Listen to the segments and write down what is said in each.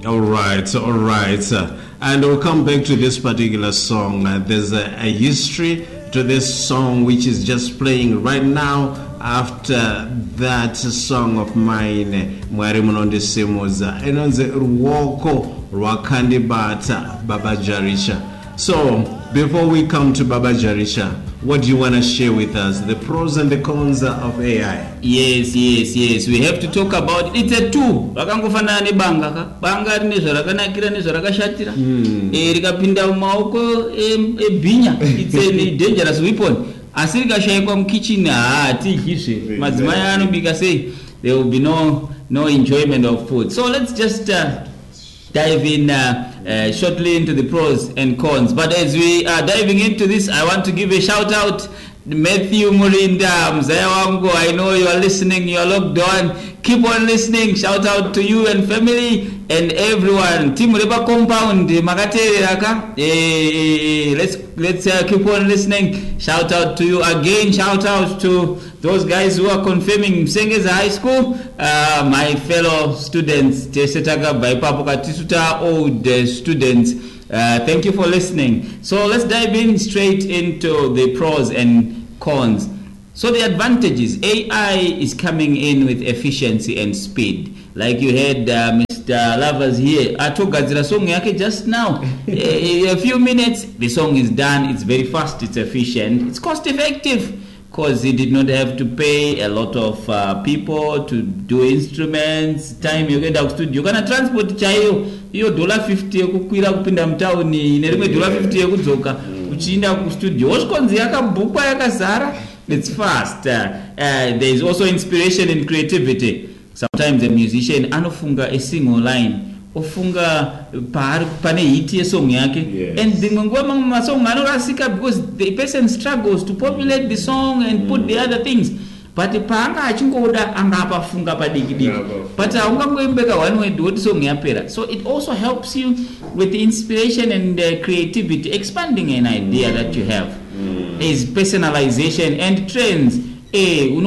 All right. And we'll come back to this particular song. There's a history to this song which is just playing right now after that song of mine, Mwari Munondi Simuza, enonze Ruoko Rwakandibata Baba Jarisha. So, before we come to Baba Jarisha, what do you want to share with us? The pros and the cons of AI. Yes. We have to talk about it. It's a tool. Vakangofana ne banga ka. Banga rine zvarakanakira nezvarakashatira. Rikapinda mumaoko ebhinya. It's a dangerous weapon. Asi rikashayikwa mukitchen hatidlizve. Madzimai anobika sei. There will be no enjoyment of food. So let's just dive in shortly into the pros and cons. But as we are diving into this, I want to give a shout out Matthew Mulinda, Mzaya Wango. I know you are listening, you are locked on. Keep on listening. Shout out to you and family and everyone. Team Reba Compound, Makate Raka. Let's keep on listening. Shout out to you again. Shout out to those guys who are confirming Msengeza High School. My fellow students, Tesetaga by Papoka Tisuta, old students. Thank you for listening. So let's dive in straight into the pros and cons. So the advantages, AI is coming in with efficiency and speed. Like you heard Mr. Lovers here, atogadzira song yake just now. A few minutes, the song is done. It's very fast, it's efficient, it's cost effective. Because he did not have to pay a lot of people to do instruments. Time you get out studio, you can transport chayo $50 yekukwira kupinda mtauni nerimwe $50 yekudzoka uchinda ku studio. Oskonzi yakabhukwa yakazara. It's fast. There is also inspiration and creativity. Sometimes a musician anofunga a single line. Ofunga pane hit ye song yake, and the ngoma song anorasika because the person struggles to populate the song and put the other things. But panga achingoda angapa funga padiki. But ungangoimbeka one way do song yapera. So it also helps you with the inspiration and creativity, expanding an idea that you have. Is personalization and trends. You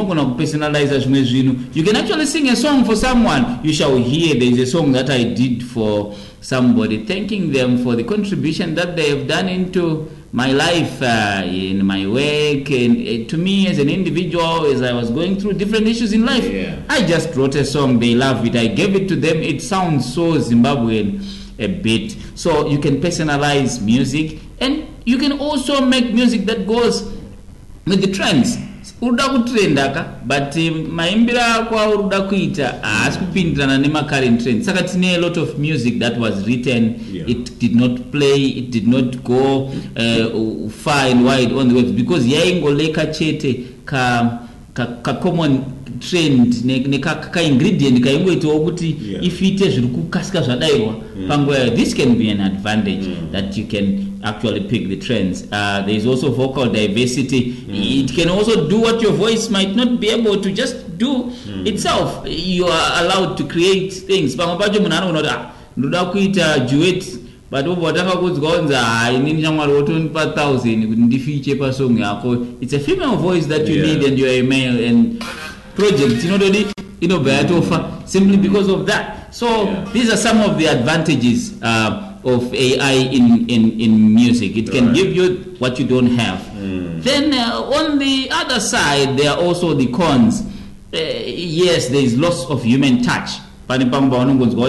can actually sing a song for someone. You shall hear there is a song that I did for somebody, thanking them for the contribution that they have done into my life, in my work, and to me as an individual, as I was going through different issues in life. I just wrote a song, they love it, I gave it to them. It sounds so Zimbabwean a bit. So you can personalize music, and you can also make music that goes with the trends. Uruda kutrendaka, but maimbira kwa uruda kuita asikupindirana nema current trends. Saka tine a lot of music that was written, it did not play, it did not go far and wide on the web because yaingoleka chete ka common trend ne ka ingredient ka ingoito kuti ifite zviri kukasika zvadaiwa pangwe. This can be an advantage that you can actually pick the trends. There is also vocal diversity. It can also do what your voice might not be able to just do itself. You are allowed to create things. Pamwe munhu anoda kuita duet, but wataka kudzgonza inini chamwari wotonipa 1000 kuti ndifiche pa song yako. It's a female voice that you need, and you are a male, and project inobva simply because of that. So these are some of the advantages of AI in music. It can give you what you don't have. Then on the other side, there are also the cons. Yes, there is loss of human touch. You cannot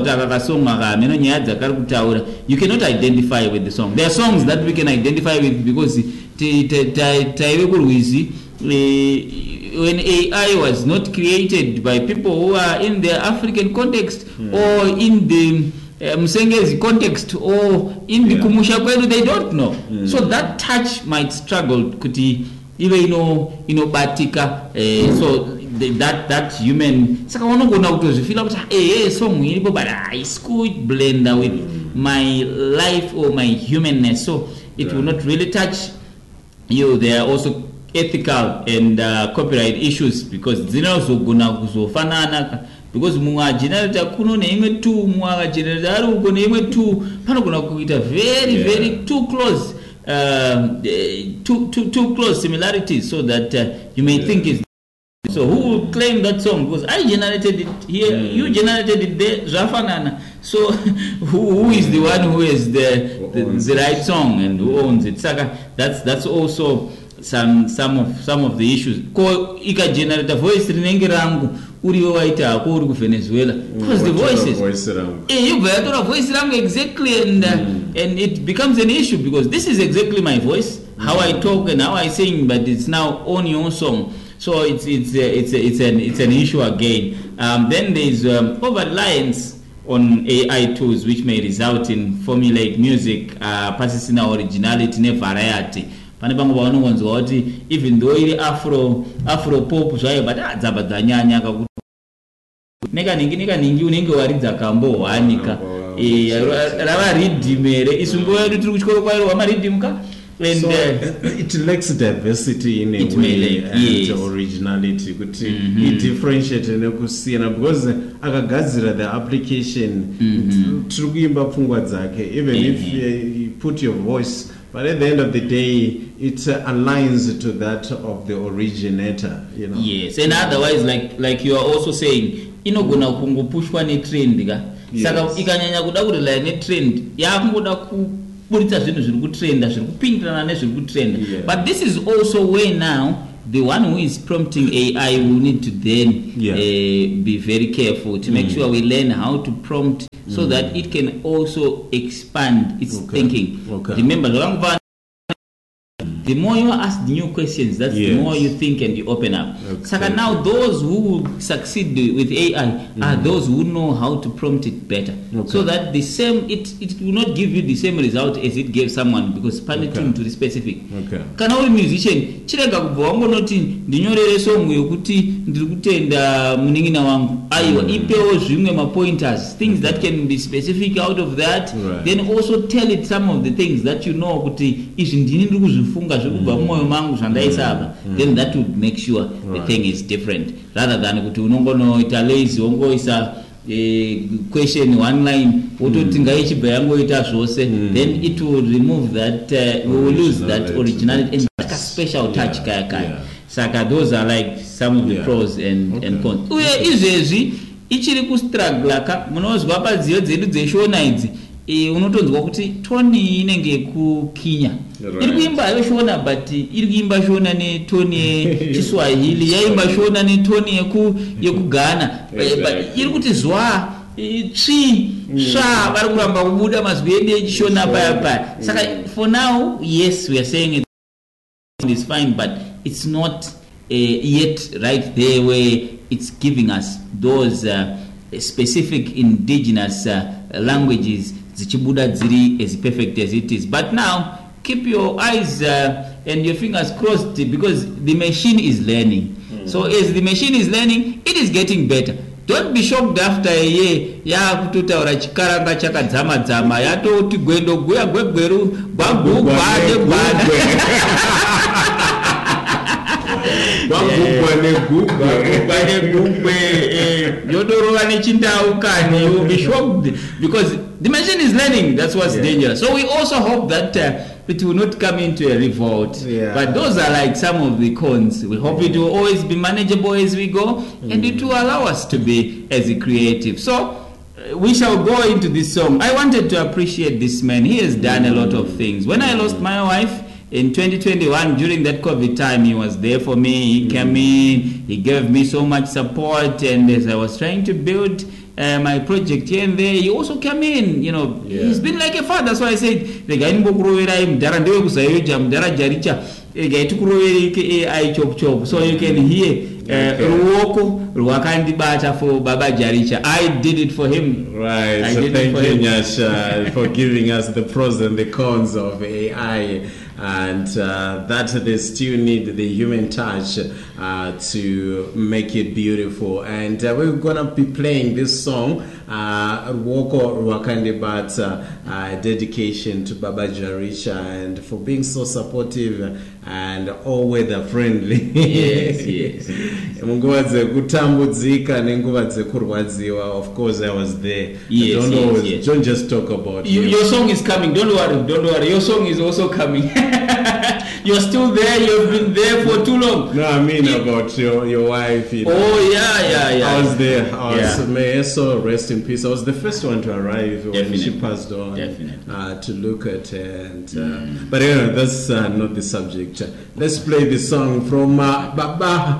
identify with the song. There are songs that we can identify with because when AI was not created by people who are in the African context or in the Msengezi context or in the Kumusha Kwedu, they don't know. So that touch might struggle kuti even batika so that human saka unogona kutozvifila kuti song iripo but I could blend with my life or my humanness, so it will not really touch you. There are also ethical and copyright issues because dzinozogona kuzofanana because mumwe agenerator kuno neimwe 2 mumwe akagenerator ari uko neimwe 2 panogona kuita very too close similarities so that you may think it's So who will claim that song? Because I generated it here, you generated it there, Zafanana. So who is the one who has the right song and who owns it? Saka, that's also some of the issues. Ko ika generate a voice rinenge rangu uriyo waita ako uri ku Venezuela, because the voices you better voice rangu exactly, and it becomes an issue because this is exactly my voice, how I talk and how I sing, but it's now on your song. So it's an issue again. Then there's over-reliance on AI tools, which may result in formulaic music, passing originality and variety. Even though it's Afro pop, but zabadanyanya kakuti. Nega ningi unenge waridza kambo wanika. Rava ridimere isungo yedu tiri kuchikoro kwairo wamaridimka. And so it lacks diversity in a way and originality. It differentiates because akagadzira the application trikuimba pfungwa dzake, even if you put your voice, but at the end of the day it aligns to that of the originator, you know. Yes, and otherwise like you are also saying inogona kungopushwa ne trend ka saka ikanyanya kuda kurela ne trend yakungoda kuburitsa zvinhu zviri kutrenda zviri kupindirana nezviri kutrenda. But this is also where now the one who is prompting AI will need to then be very careful to make sure we learn how to prompt so that it can also expand its thinking. Remember, the more you ask new questions, that's the more you think and you open up. So now those who succeed with AI are those who know how to prompt it better. So that the same, it will not give you the same result as it gave someone because paneting to the specific. Kana uri musician, chirega kubva wangonoti ndinyorere song yokuti ndiri kutenda muningina wangu. Aiwa ipewo zvimwe ma pointers, things that can be specific out of that. Then also tell it some of the things that you know kuti izvi ndini ndiri kuzvifunga zvekubva mumwoyo mangu zvandaisaba. Then that would make sure the thing is different rather than kuti unongonoita lazy wongoisa question one line wototi ngaichibva yangoita zvose, then it will remove that we will lose that originality and like a special touch kaya. Saka those are like some of the pros and cons. Uye izvezvi ichiri kustruggle ka munozwa padziyo dzedu dzeshona idzi unotonzwa kuti toni inenge kukinya iri kuimba yoshona but iri kuimba shona ne toni yeChiswahili yaimba shona ne toni yekugana but iri kuti zwa sha vari kuramba kubuda mazwi edu echishona paya. Saka for now, yes, we are saying it's fine, but it's not yet right there where it's giving us those specific indigenous languages zichibuda dziri as perfect as it is. But now keep your eyes and your fingers crossed because the machine is learning. So as the machine is learning, it is getting better. Don't be shocked after a year yakutotaura chikaranga chakadzama yatoti gwendo guya gwegweru gwagugwane yodorova nechindau kani. You will be shocked because the machine is learning. That's what's dangerous. So we also hope that it will not come into a revolt. But those are like some of the cons. We hope it will always be manageable as we go, and it will allow us to be as creative. So we shall go into this song. I wanted to appreciate this man. He has done a lot of things. When I lost my wife in 2021 during that COVID time, he was there for me. He came in, he gave me so much support, and as I was trying to build my project here and there, he also came in, you know. He's been like a father. So I said, so you can hear ruoko rwakandibata for Baba Jaricha. I did it for him. Right. So thank you, Nyasha, for giving us the pros and the cons of AI, and that they still need the human touch to make it beautiful. And we're gonna be playing this song, Ruoko Rwakandibata, dedication to Baba Jaricha and for being so supportive and all weather friendly. Yes. Munguva dzekutambudzika nenguva dzekurwadziwa, of course I was there. Yes, yes. Don't just talk about your song is coming. Don't worry. Your song is also coming. You're still there. You've been there for too long. No, I mean about your wife. You know. Oh yeah. I was there. May her soul rest in peace. I was the first one to arrive when she passed on. Definitely. To look at her. And, but anyway, that's not the subject. Let's play the song from Baba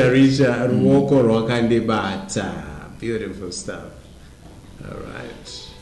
Jarisha Ruoko Rwakande Bata. Beautiful stuff. All right.